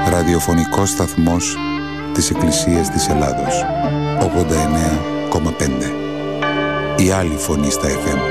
Ραδιοφωνικός σταθμός της Εκκλησίας της Ελλάδος. 89,5. Η άλλη φωνή στα FM.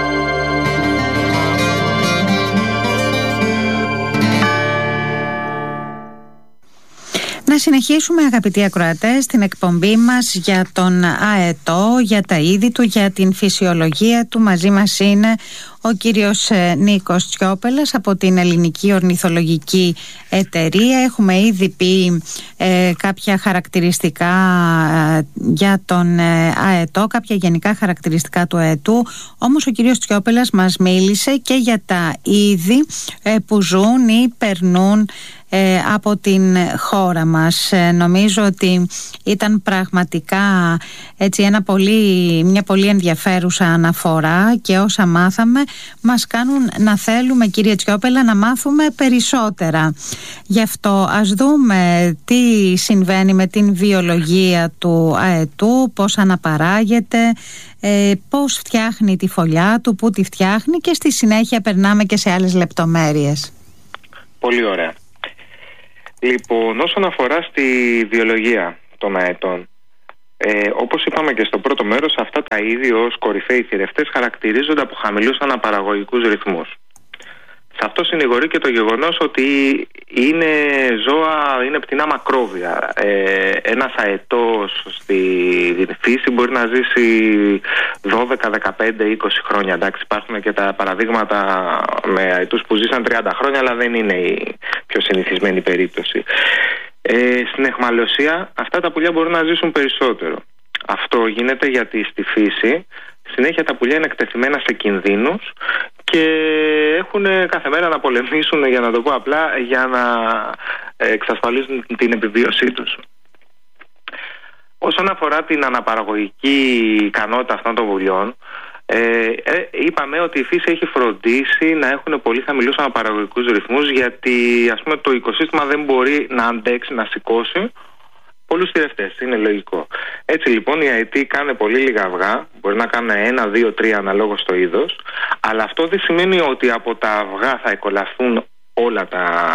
Να συνεχίσουμε, αγαπητοί ακροατές, την εκπομπή μας για τον αετό, για τα είδη του, για την φυσιολογία του. Μαζί μας είναι ο κύριος Νίκος Τσιόπελας από την Ελληνική Ορνηθολογική Εταιρεία. Έχουμε ήδη πει κάποια χαρακτηριστικά για τον αετό, κάποια γενικά χαρακτηριστικά του αετού. Όμως ο κύριος Τσιόπελας μας μίλησε και για τα είδη που ζουν ή περνούν από την χώρα μας. Νομίζω ότι ήταν πραγματικά έτσι μια πολύ ενδιαφέρουσα αναφορά και όσα μάθαμε μας κάνουν να θέλουμε, κύριε Τσιόπελα, να μάθουμε περισσότερα. Γι' αυτό ας δούμε τι συμβαίνει με την βιολογία του αετού, πώς αναπαράγεται, πώς φτιάχνει τη φωλιά του, πού τη φτιάχνει και στη συνέχεια περνάμε και σε άλλες λεπτομέρειες. Πολύ ωραία. Λοιπόν, όσον αφορά στη βιολογία των αετών, όπως είπαμε και στο πρώτο μέρος, αυτά τα είδη ως κορυφαίοι θηρευτές χαρακτηρίζονται από χαμηλούς αναπαραγωγικούς ρυθμούς. Σε αυτό συνηγορεί και το γεγονός ότι είναι ζώα, είναι πτηνά μακρόβια. Ένας αετός στη φύση μπορεί να ζήσει 12, 15, 20 χρόνια. Εντάξει, υπάρχουν και τα παραδείγματα με αετούς που ζήσαν 30 χρόνια, αλλά δεν είναι η πιο συνηθισμένη περίπτωση. Στην αιχμαλωσία αυτά τα πουλιά μπορούν να ζήσουν περισσότερο. Αυτό γίνεται γιατί στη φύση συνέχεια τα πουλιά είναι εκτεθειμένα σε κινδύνους και έχουν κάθε μέρα να πολεμήσουν, για να το πω απλά, για να εξασφαλίσουν την επιβίωσή τους. Όσον αφορά την αναπαραγωγική ικανότητα αυτών των πουλιών, είπαμε ότι η φύση έχει φροντίσει να έχουν πολύ χαμηλούς αναπαραγωγικούς ρυθμούς, γιατί ας πούμε το οικοσύστημα δεν μπορεί να αντέξει, να σηκώσει πολλούς θηρευτές, είναι λογικό. Έτσι λοιπόν οι αετοί κάνουν πολύ λίγα αυγά, μπορεί να κάνουν 1, 2, 3 αναλόγως το είδος, αλλά αυτό δεν σημαίνει ότι από τα αυγά θα εκολαφθούν όλα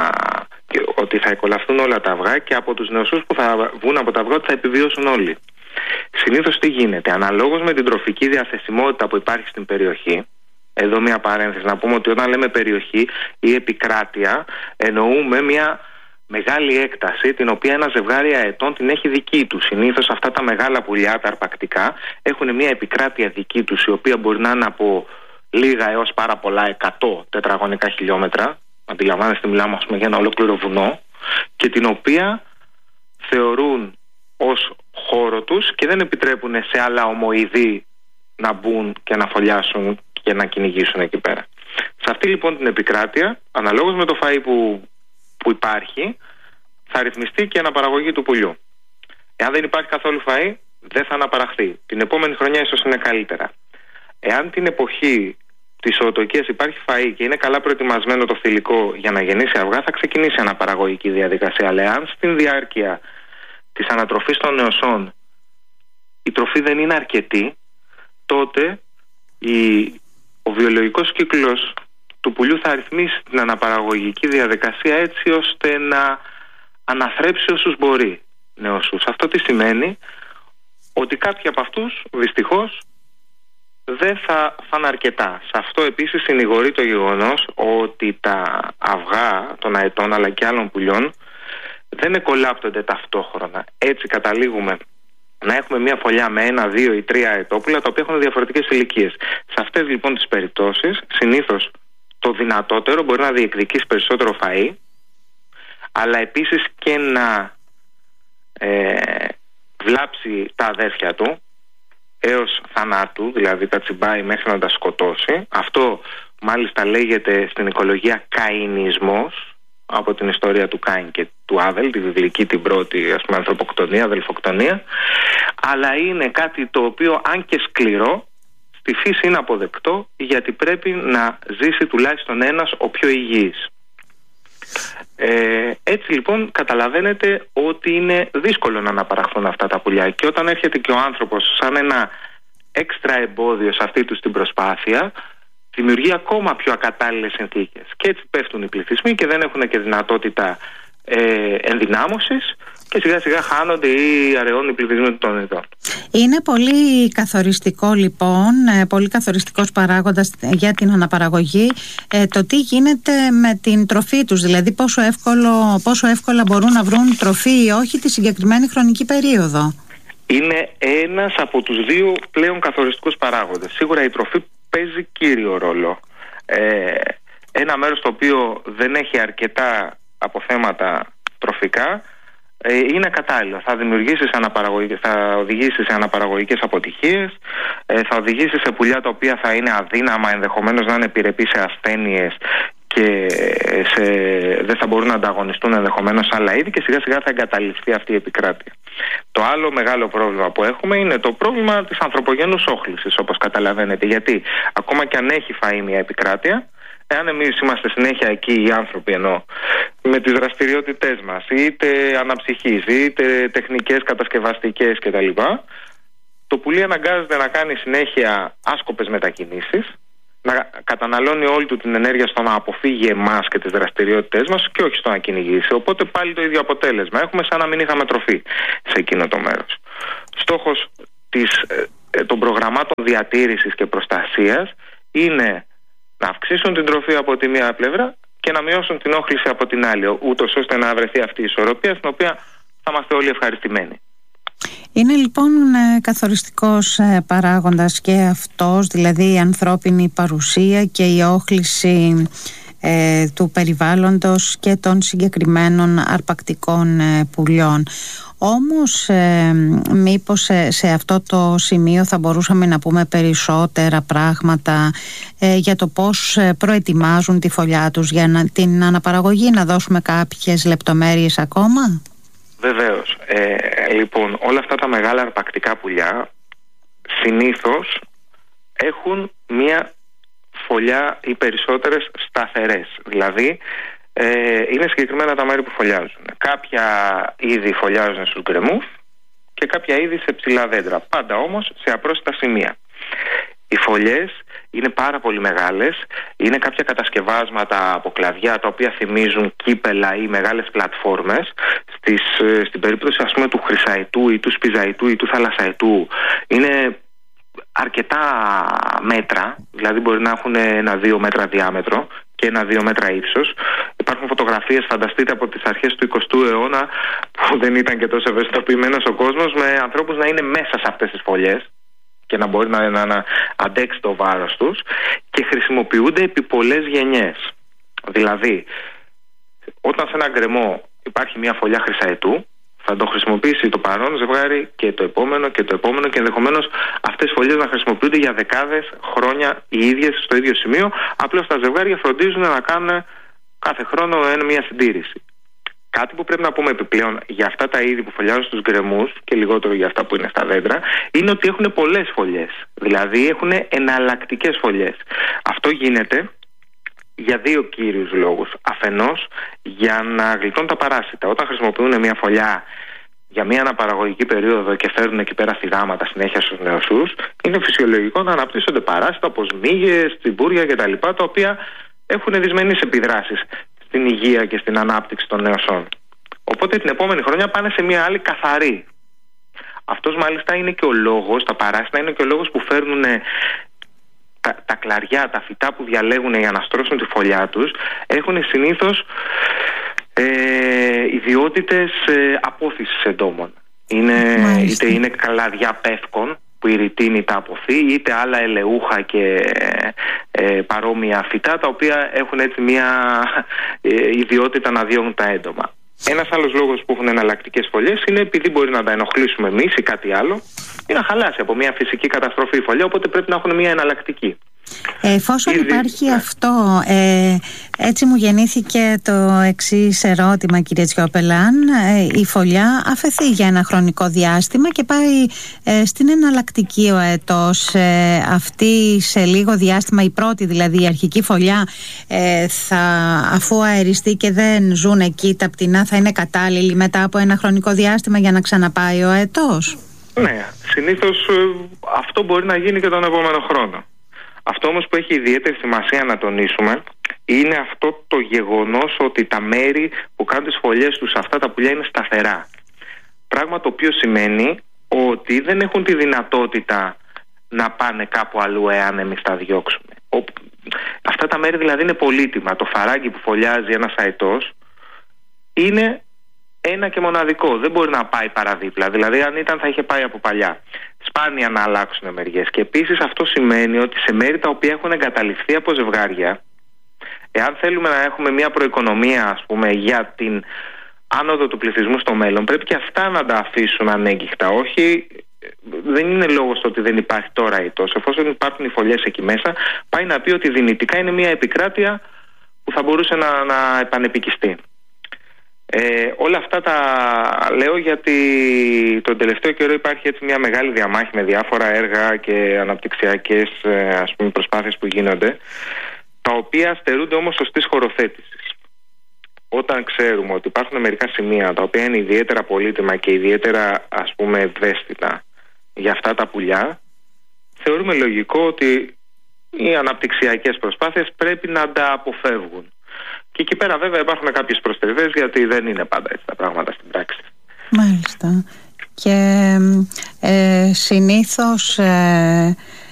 τα αυγά και από τους νεοσούς που θα βγουν από τα αυγά ότι θα επιβιώσουν όλοι. Συνήθως τι γίνεται, αναλόγως με την τροφική διαθεσιμότητα που υπάρχει στην περιοχή. Εδώ μια παρένθεση να πούμε ότι όταν λέμε περιοχή ή επικράτεια εννοούμε μια μεγάλη έκταση την οποία ένα ζευγάρι αετών την έχει δική του. Συνήθως αυτά τα μεγάλα πουλιά, τα αρπακτικά, έχουν μια επικράτεια δική τους, η οποία μπορεί να είναι από λίγα έως πάρα πολλά 100 τετραγωνικά χιλιόμετρα. Αντιλαμβάνεστε, μιλάμε ας πούμε για ένα ολόκληρο βουνό, και την οποία θεωρούν ως χώρο τους και δεν επιτρέπουν σε άλλα ομοειδή να μπουν και να φωλιάσουν και να κυνηγήσουν εκεί πέρα. Σε αυτή λοιπόν την επικράτεια, αναλόγως με το φαΐ που υπάρχει, θα ρυθμιστεί και η αναπαραγωγή του πουλιού. Εάν δεν υπάρχει καθόλου φαΐ, δεν θα αναπαραχθεί. Την επόμενη χρονιά ίσως είναι καλύτερα. Εάν την εποχή της οτοκίας υπάρχει φαΐ και είναι καλά προετοιμασμένο το θηλυκό για να γεννήσει αυγά, θα ξεκινήσει η αναπαραγωγική διαδικασία. Αλλά εάν στην διάρκεια της ανατροφής των νεοσών η τροφή δεν είναι αρκετή, τότε ο βιολογικός κύκλος του πουλιού θα ρυθμίσει την αναπαραγωγική διαδικασία έτσι ώστε να αναθρέψει όσους μπορεί νεοσούς. Αυτό τι σημαίνει? Ότι κάποιοι από αυτούς δυστυχώς δεν θα φάνε αρκετά. Σε αυτό επίσης συνηγορεί το γεγονός ότι τα αυγά των αετών αλλά και άλλων πουλιών δεν εκολάπτονται ταυτόχρονα. Έτσι καταλήγουμε να έχουμε μια φωλιά με 1, 2 ή 3 αετόπουλα τα οποία έχουν διαφορετικές ηλικίες. Σε αυτές λοιπόν τις περιπτώσεις συνήθως το δυνατότερο μπορεί να διεκδικήσει περισσότερο φαΐ, αλλά επίσης και να βλάψει τα αδέρφια του έως θανάτου, δηλαδή τα τσιμπάει μέχρι να τα σκοτώσει. Αυτό μάλιστα λέγεται στην οικολογία καηνισμός, από την ιστορία του Κάιν και του Άβελ, τη βιβλική την πρώτη ας πούμε ανθρωποκτονία, αδελφοκτονία. Αλλά είναι κάτι το οποίο, αν και σκληρό, στη φύση είναι αποδεκτό, γιατί πρέπει να ζήσει τουλάχιστον ένας ο πιο υγιής. Έτσι λοιπόν καταλαβαίνετε ότι είναι δύσκολο να αναπαραχθούν αυτά τα πουλιά, και όταν έρχεται και ο άνθρωπος σαν ένα έξτρα εμπόδιο σε αυτή του την προσπάθεια, δημιουργεί ακόμα πιο ακατάλληλες συνθήκες, και έτσι πέφτουν οι πληθυσμοί και δεν έχουν και δυνατότητα ενδυνάμωσης και σιγά σιγά χάνονται ή αραιώνουν οι πληθυσμοί των ειδών. Είναι πολύ καθοριστικό λοιπόν, πολύ καθοριστικός παράγοντας για την αναπαραγωγή το τι γίνεται με την τροφή τους, δηλαδή πόσο εύκολα μπορούν να βρουν τροφή ή όχι τη συγκεκριμένη χρονική περίοδο. Είναι ένας από τους δύο πλέον καθοριστικούς παράγοντες. Σίγουρα η τροφή παίζει κύριο ρόλο. Ένα μέρος το οποίο δεν έχει αρκετά αποθέματα τροφικά είναι κατάλληλο. Θα οδηγήσει σε αναπαραγωγικές αποτυχίες, θα οδηγήσει σε πουλιά τα οποία θα είναι αδύναμα, ενδεχομένως να είναι επιρρεπή σε ασθένειες και δεν θα μπορούν να ανταγωνιστούν ενδεχομένως άλλα είδη και σιγά σιγά θα εγκαταλειφθεί αυτή η επικράτεια. Το άλλο μεγάλο πρόβλημα που έχουμε είναι το πρόβλημα της ανθρωπογενούς όχλησης, όπως καταλαβαίνετε, γιατί ακόμα και αν έχει φαΐ μια επικράτεια, εάν εμείς είμαστε συνέχεια εκεί οι άνθρωποι ενώ με τις δραστηριότητές μας, είτε αναψυχής είτε τεχνικές κατασκευαστικές κτλ., το πουλί αναγκάζεται να κάνει συνέχεια άσκοπες μετακινήσεις, να καταναλώνει όλη του την ενέργεια στο να αποφύγει εμάς και τις δραστηριότητές μας και όχι στο να κυνηγήσει. Οπότε πάλι το ίδιο αποτέλεσμα. Έχουμε σαν να μην είχαμε τροφή σε εκείνο το μέρος. Στόχος των προγραμμάτων διατήρησης και προστασίας είναι να αυξήσουν την τροφή από τη μία πλευρά και να μειώσουν την όχληση από την άλλη, ούτως ώστε να βρεθεί αυτή η ισορροπία στην οποία θα είμαστε όλοι ευχαριστημένοι. Είναι λοιπόν καθοριστικός παράγοντας και αυτός, δηλαδή η ανθρώπινη παρουσία και η όχληση του περιβάλλοντος και των συγκεκριμένων αρπακτικών πουλιών. Όμως μήπως σε αυτό το σημείο θα μπορούσαμε να πούμε περισσότερα πράγματα για το πώς προετοιμάζουν τη φωλιά τους για την αναπαραγωγή, να δώσουμε κάποιες λεπτομέρειες ακόμα? Βεβαίως. Λοιπόν, όλα αυτά τα μεγάλα αρπακτικά πουλιά συνήθως έχουν μία φωλιά ή περισσότερες σταθερές. Δηλαδή είναι συγκεκριμένα τα μέρη που φωλιάζουν. Κάποια είδη φωλιάζουν στους γκρεμούς και κάποια είδη σε ψηλά δέντρα. Πάντα όμως σε απρόσιτα σημεία. Οι φωλιές είναι πάρα πολύ μεγάλες. Είναι κάποια κατασκευάσματα από κλαδιά τα οποία θυμίζουν κύπελα ή μεγάλες πλατφόρμες. Στην περίπτωση ας πούμε του χρυσαετού ή του σπιζαετού ή του θαλασσαετού είναι αρκετά μέτρα, δηλαδή μπορεί να έχουν 1-2 μέτρα διάμετρο και 1-2 μέτρα ύψος. Υπάρχουν φωτογραφίες, φανταστείτε, από τις αρχές του 20ου αιώνα που δεν ήταν και τόσο ευαισθητοποιημένος ο κόσμος, με ανθρώπους να είναι μέσα σε αυτές τις φωλιές και να μπορεί να αντέξει το βάρος τους, και χρησιμοποιούνται επί πολλές γενιές. Δηλαδή, όταν σε ένα γκρεμό υπάρχει μια φωλιά χρυσαετού, θα το χρησιμοποιήσει το παρόν ζευγάρι και το επόμενο και το επόμενο, και ενδεχομένως αυτές οι φωλιές να χρησιμοποιούνται για δεκάδες χρόνια οι ίδιες στο ίδιο σημείο. Απλώς τα ζευγάρια φροντίζουν να κάνουν κάθε χρόνο μια συντήρηση. Κάτι που πρέπει να πούμε επιπλέον για αυτά τα είδη που φωλιάζουν στους γκρεμούς και λιγότερο για αυτά που είναι στα δέντρα, είναι ότι έχουν πολλές φωλιές. Δηλαδή έχουν εναλλακτικές φωλιές. Αυτό γίνεται για δύο κύριους λόγους. Αφενός, για να γλιτώνουν τα παράσιτα. Όταν χρησιμοποιούν μια φωλιά για μια αναπαραγωγική περίοδο και φέρνουν εκεί πέρα θυγάματα συνέχεια στους νεοσούς, είναι φυσιολογικό να αναπτύσσονται παράσιτα όπως μύγες, τσιμπούρια κτλ., τα οποία έχουν δυσμενείς επιδράσεις στην υγεία και στην ανάπτυξη των νεοσών. Οπότε την επόμενη χρονιά πάνε σε μια άλλη καθαρή. Αυτός μάλιστα είναι και ο λόγος, τα παράσιτα είναι και ο λόγος που φέρνουν τα κλαριά, τα φυτά που διαλέγουν για να στρώσουν τη φωλιά τους, έχουν συνήθως ιδιότητες απόθυσης εντόμων. Είτε είναι κλαδιά πεύκων που η ρητίνη τα αποθεί, είτε άλλα ελαιούχα και παρόμοια φυτά, τα οποία έχουν έτσι μια ιδιότητα να διώγουν τα έντομα. Ένας άλλος λόγος που έχουν εναλλακτικές φωλιές είναι επειδή μπορεί να τα ενοχλήσουμε εμείς ή κάτι άλλο, ή να χαλάσει από μια φυσική καταστροφή η φωλιά, οπότε πρέπει να έχουν μια εναλλακτική. Εφόσον υπάρχει αυτό, έτσι μου γεννήθηκε το εξής ερώτημα, κύριε Τσιόπελα. Η φωλιά αφαιθεί για ένα χρονικό διάστημα και πάει στην εναλλακτική ο αετός, αυτή σε λίγο διάστημα, η πρώτη δηλαδή η αρχική φωλιά, αφού αεριστεί και δεν ζουν εκεί τα πτηνά, θα είναι κατάλληλη μετά από ένα χρονικό διάστημα για να ξαναπάει ο αετός? Ναι, συνήθως αυτό μπορεί να γίνει και τον επόμενο χρόνο. Αυτό όμως που έχει ιδιαίτερη σημασία να τονίσουμε είναι αυτό το γεγονός ότι τα μέρη που κάνουν τις φωλιές τους, αυτά τα πουλιά είναι σταθερά. Πράγμα το οποίο σημαίνει ότι δεν έχουν τη δυνατότητα να πάνε κάπου αλλού εάν εμείς τα διώξουμε. Αυτά τα μέρη δηλαδή είναι πολύτιμα. Το φαράγγι που φωλιάζει ένας αετός είναι ένα και μοναδικό. Δεν μπορεί να πάει παραδίπλα. Δηλαδή, αν ήταν, θα είχε πάει από παλιά. Σπάνια να αλλάξουν μεριές. Και επίσης αυτό σημαίνει ότι σε μέρη τα οποία έχουν εγκαταλειφθεί από ζευγάρια, εάν θέλουμε να έχουμε μια προοικονομία, ας πούμε, για την άνοδο του πληθυσμού στο μέλλον, πρέπει και αυτά να τα αφήσουν ανέγκυχτα. Όχι, δεν είναι λόγος ότι δεν υπάρχει τώρα αετός. Εφόσον υπάρχουν οι φωλιές εκεί μέσα, πάει να πει ότι δυνητικά είναι μια επικράτεια που θα μπορούσε να επανεπικιστεί. Όλα αυτά τα λέω γιατί τον τελευταίο καιρό υπάρχει έτσι μια μεγάλη διαμάχη με διάφορα έργα και αναπτυξιακές ας πούμε προσπάθειες που γίνονται, τα οποία στερούνται όμως σωστής χωροθέτησης. Όταν ξέρουμε ότι υπάρχουν μερικά σημεία τα οποία είναι ιδιαίτερα πολύτιμα και ιδιαίτερα ας πούμε ευαίσθητα για αυτά τα πουλιά, θεωρούμε λογικό ότι οι αναπτυξιακές προσπάθειες πρέπει να τα αποφεύγουν. Και εκεί πέρα βέβαια υπάρχουν κάποιες προστριβές, γιατί δεν είναι πάντα έτσι τα πράγματα στην πράξη. Μάλιστα. Και συνήθως